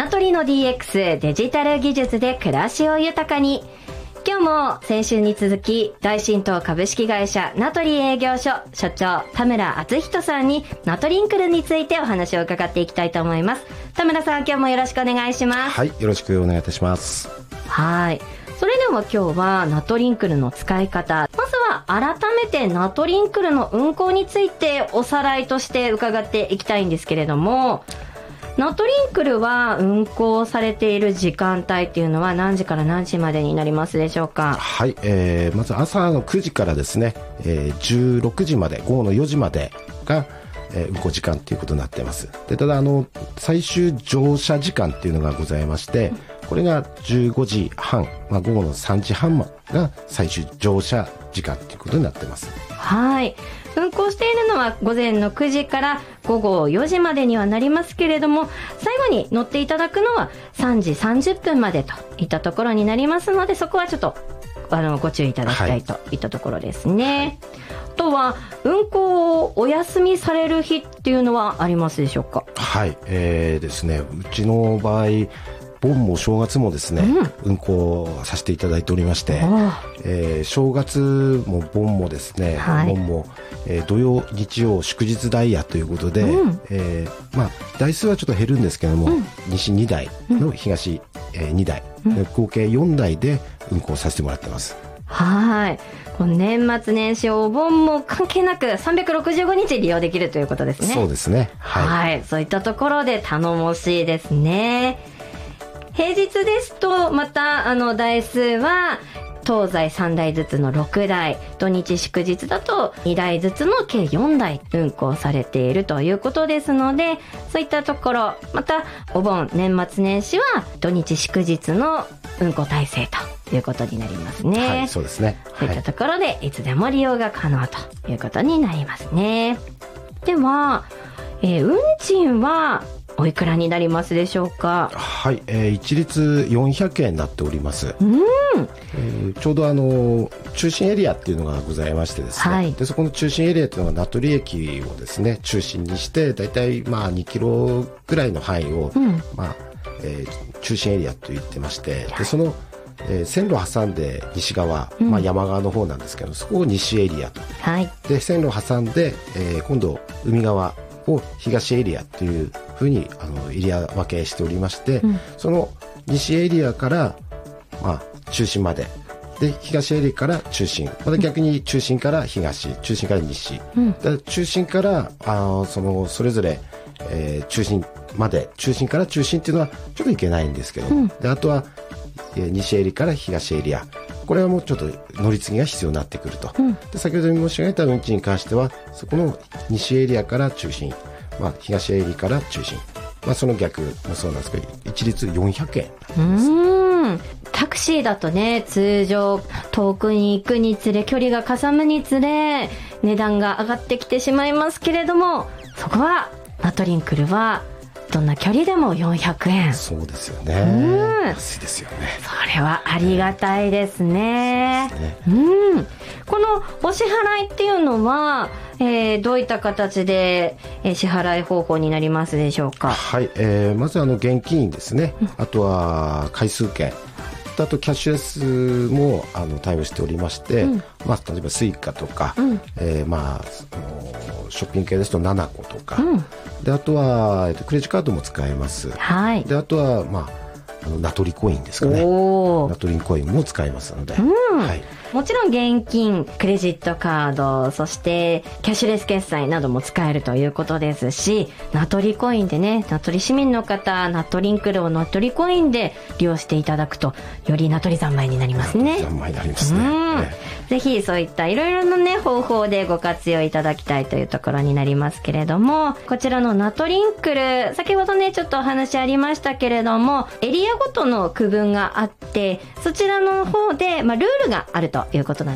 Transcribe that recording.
ナトリの DX デジタル技術で暮らしを豊かに。今日も先週に続き大新東株式会社ナトリ営業所所長田村敦人さんにナトリンクルについてお話を伺っていきたいと思います。田村さん、今日もよろしくお願いします。 はい、よろしくお願いいたします。 はい、それでは今日はナトリンクルの使い方、まずは改めてナトリンクルの運行についておさらいとして伺っていきたいんですけれども、ナトリンクルは運行されている時間帯っていうのは何時から何時までになりますでしょうか？ はい、まず朝の9時からですね、16時まで、午後の4時までが、運行時間ということになっています。で、ただ最終乗車時間っていうのがございまして、これが15時半、午後の3時半が最終乗車時間ということになっています。 はい、運行しているのは午前の9時から午後4時までにはなりますけれども、最後に乗っていただくのは3時30分までといったところになりますので、そこはちょっとご注意いただきたいといったところですね。あとは運行をお休みされる日っていうのはありますでしょうか？ はい、ですね、うちの場合盆も正月もですね、運行させていただいておりまして、正月も盆もですね、盆も、土曜日曜祝日ダイヤということで、台数はちょっと減るんですけども、西2台の東、2台、合計4台で運行させてもらってます。 はい、この年末年始お盆も関係なく365日利用できるということですね。 そうですね、 はい、そういったところで頼もしいですね。平日ですとまた台数は東西3台ずつの6台、土日祝日だと2台ずつの計4台運行されているということですので、そういったところ、またお盆年末年始は土日祝日の運行体制ということになりますね。 はい、そうですね。 そういったところでいつでも利用が可能ということになりますね。では、運賃はおいくらになりますでしょうか？ はい、一律400円になっております。ちょうど中心エリアっていうのがございましてですね、でそこの中心エリアっていうのが名取駅をですね中心にして、だいたい2キロぐらいの範囲を、中心エリアと言ってまして、でその線路を挟んで西側、山側の方なんですけど、そこを西エリアと、で線路を挟んで、今度海側を東エリアというふうにエリア分けしておりまして、その西エリアから、中心までで、東エリアから中心、また逆に中心から東、中心から西、中心からそれぞれ、中心まで、中心から中心っていうのはちょっといけないんですけど、であとは西エリアから東エリア、これはもうちょっと乗り継ぎが必要になってくると、で先ほど申し上げた運賃に関してはそこの西エリアから中心、東エリアから中心、その逆もそうなんですけど、一律400円。 タクシーだとね、通常遠くに行くにつれ、距離がかさむにつれ値段が上がってきてしまいますけれども、そこはナトリンクルはどんな距離でも400円。 そうですよね。安いですよね。 それはありがたいですね。このお支払いっていうのは、どういった形で、支払い方法になりますでしょうか？ はい、まず現金ですね、あとは回数券、あとキャッシュレスも対応しておりまして、例えばスイカとか、ショッピング系ですと7個とか、であとは、クレジットカードも使えます。であとはナトリコインですかね。ナトリコインも使えますので、 もちろん現金、クレジットカード、そしてキャッシュレス決済なども使えるということですし、ナトリコインでね、ナトリ市民の方、ナトリンクルをナトリコインで利用していただくと、よりナトリ三昧になりますね。 三昧になりますね。 ぜひそういったいろいろなね、方法でご活用いただきたいというところになりますけれども、こちらのナトリンクル、先ほどね、ちょっとお話ありましたけれども、エリアごとの区分があって、そちらの方で、ルールがあるということなん